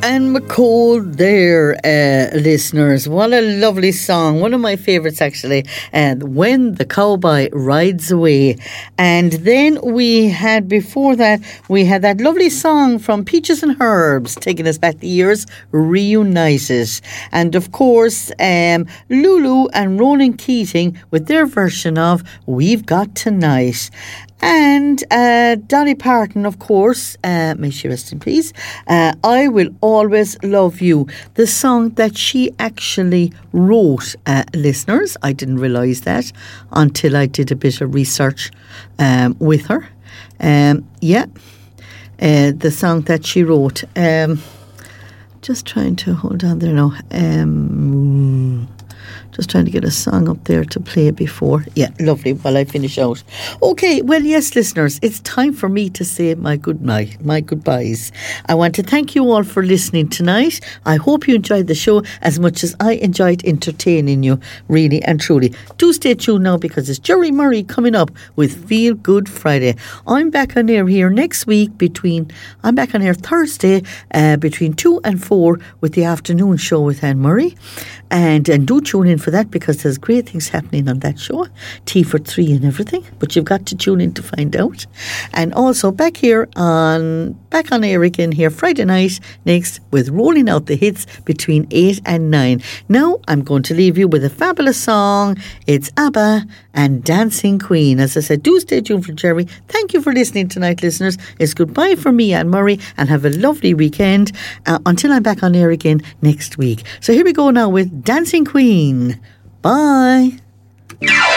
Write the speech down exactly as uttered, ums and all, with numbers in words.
Anne McCall there, uh, listeners. What a lovely song. One of my favourites, actually. And uh, When the Cowboy Rides Away. And then we had, before that, we had that lovely song from Peaches and Herbs, taking us back the years, Reunited. And of course, um, Lulu and Ronan Keating with their version of We've Got Tonight. And uh, Dolly Parton, of course, uh, may she rest in peace, uh, I Will Always Love You, the song that she actually wrote, uh, listeners. I didn't realise that until I did a bit of research um, with her. Um, yeah, uh, the song that she wrote. Um, just trying to, hold on there now. Um... Just trying to get a song up there to play before. Yeah, lovely, while I finish out. Okay, well, yes, listeners, it's time for me to say my good night, my goodbyes. I want to thank you all for listening tonight. I hope you enjoyed the show as much as I enjoyed entertaining you, really and truly. Do stay tuned now, because it's Jerry Murray coming up with Feel Good Friday. I'm back on air here next week between, I'm back on air Thursday uh, between two and four with the afternoon show with Anne Murray. And, and do tune in for that, because there's great things happening on that show. Tea for three and everything. But you've got to tune in to find out. And also back here on, back on air again here Friday night next with Rolling Out the Hits between eight and nine. Now I'm going to leave you with a fabulous song. It's ABBA and Dancing Queen. As I said, do stay tuned for Jerry. Thank you for listening tonight, listeners. It's goodbye from me, Anne Murray, and have a lovely weekend uh, until I'm back on air again next week. So here we go now with Dancing Queen. Bye.